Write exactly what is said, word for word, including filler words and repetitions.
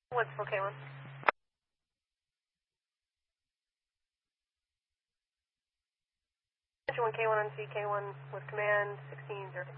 What's for K one? one K one on C, K one with command sixteen zero.